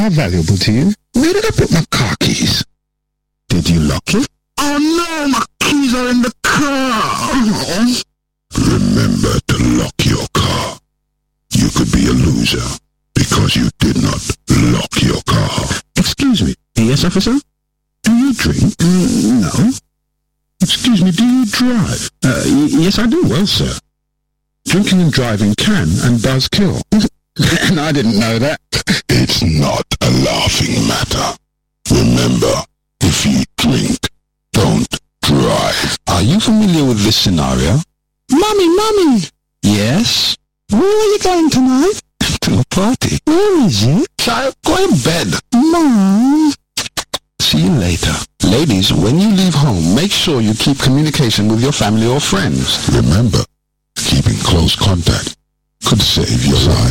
car valuable to you? Where did I put my car keys? Did you lock it? Oh no, my keys are in the car. Remember to lock your car. You could be a loser because you did not lock your car. Excuse me, yes, officer? Do you drink? No. Excuse me, do you drive? Yes, I do. Well, sir, drinking and driving can and does kill. And I didn't know that. It's not a laughing matter. Remember, if you drink, don't drive. Are you familiar with this scenario? Mommy! Yes? Where are you going tonight? To a party. Where is it? Child, go to bed. Mom. See you later. Ladies, when you leave home, make sure you keep communication with your family or friends. Remember, keeping close contact could save your life.